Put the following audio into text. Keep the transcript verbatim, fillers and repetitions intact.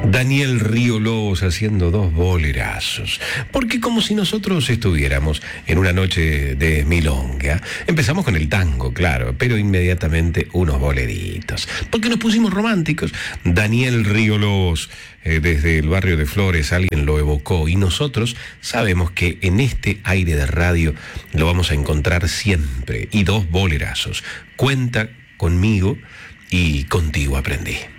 Daniel Río Lobos haciendo dos bolerazos. Porque como si nosotros estuviéramos en una noche de milonga. Empezamos con el tango, claro, pero inmediatamente unos boleritos. Porque nos pusimos románticos. Daniel Río Lobos, eh, desde el barrio de Flores, alguien lo evocó. Y nosotros sabemos que en este aire de radio lo vamos a encontrar siempre. Y dos bolerazos. Cuenta conmigo y contigo aprendí.